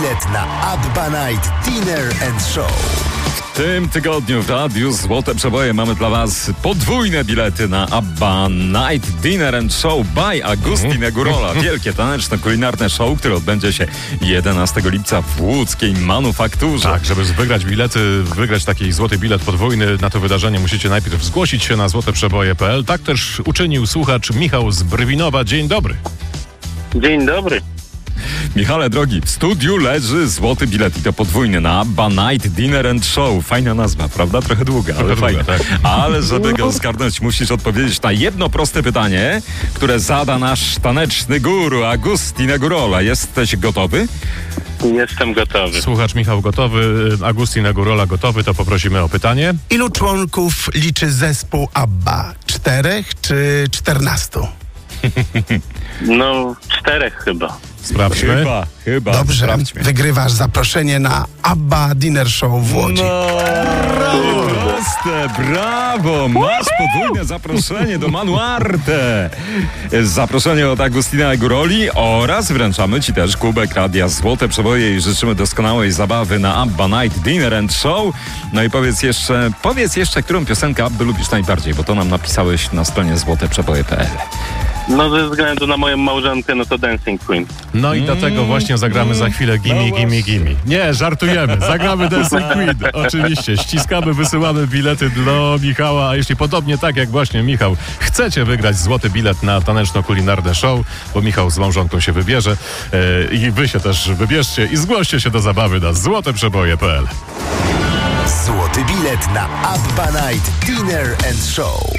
bilet na ABBA Night Dinner and Show. W tym tygodniu w Radiu Złote Przeboje mamy dla Was podwójne bilety na ABBA Night Dinner and Show by Agustin Gurola. Wielkie taneczno-kulinarne show, które odbędzie się 11 lipca w łódzkiej Manufakturze. Tak, żeby wygrać bilety, wygrać taki złoty bilet podwójny na to wydarzenie, musicie najpierw zgłosić się na złoteprzeboje.pl. Tak też uczynił słuchacz Michał z Brwinowa. Dzień dobry. Dzień dobry. Michale drogi, w studiu leży złoty bilet i to podwójny na ABBA Night Dinner and Show. Fajna nazwa, prawda? Trochę długa, ale fajna. Tak. Ale żeby go zgarnąć, musisz odpowiedzieć na jedno proste pytanie, które zada nasz taneczny guru Agustin Gurola. Jesteś gotowy? Jestem gotowy. Słuchacz Michał gotowy, Agustin Gurola gotowy, to poprosimy o pytanie. Ilu członków liczy zespół ABBA? 4 czy 14? No, 4 chyba. Sprawdźmy. Chyba. Dobrze, Sprawdźmy. wygrywasz zaproszenie na ABBA Dinner Show w Łodzi. No, proste, brawo! Masz podwójne zaproszenie do Manuarte. Zaproszenie od Agustina Guroli oraz wręczamy Ci też kubek Radia Złote Przeboje i życzymy doskonałej zabawy na ABBA Night Dinner and Show. No i powiedz jeszcze, którą piosenkę ABBY lubisz najbardziej, bo to nam napisałeś na stronie złoteprzeboje.pl. No, ze względu na moją małżonkę, no to Dancing Queen. No i dlatego właśnie zagramy za chwilę Gimme, Gimme, Gimme. Nie, żartujemy. Zagramy Dancing Queen. Oczywiście. Ściskamy, wysyłamy bilety dla Michała. A jeśli podobnie tak jak właśnie Michał, chcecie wygrać złoty bilet na taneczno-kulinarne show, bo Michał z małżonką się wybierze i wy się też wybierzcie i zgłoście się do zabawy na złoteprzeboje.pl. Złoty bilet na ABBA Night Dinner and Show.